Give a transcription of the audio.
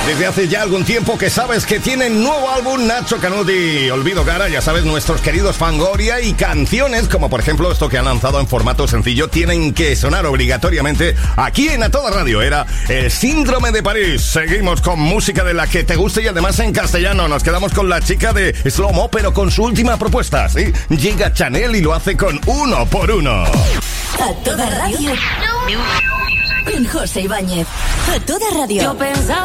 Desde hace ya algún tiempo que sabes que tienen nuevo álbum Nacho Canut y Olvido Cara, ya sabes, nuestros queridos Fangoria, y canciones como por ejemplo esto que han lanzado en formato sencillo tienen que sonar obligatoriamente aquí en A Toda Radio. Era El Síndrome de París. Seguimos con música de la que te guste y además en castellano. Nos quedamos con la chica de Slow Mo, pero con su última propuesta, ¿sí? Llega Chanel y lo hace con Uno por Uno. A Toda Radio con José Ibáñez. A Toda Radio. Yo pensaba